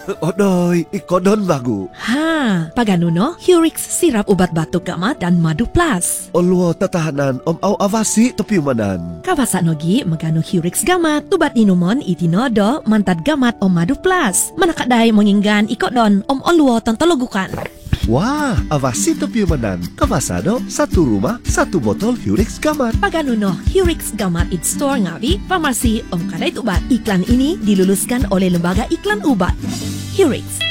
Odoy, ikodon bagu. Ha, paganuno, Hurix sirap obat batuk gamat dan madu plus. Oluo tatahanan au avasi topiumanan. Kawasa nogi magano Hurix gamat, tubat inumon itinodo mantad gamat madu plus. Manakadai menginggan ikodon oluo tontologukan. Wah, avasi topiumanan. Kawasado, satu rumah, satu botol Hurix Gamat. Paganuno, Hurix Gamat It Store Ngawi, Farmasi Kadai Tubat. Iklan ini diluluskan oleh Lembaga Iklan Ubat. Hurix.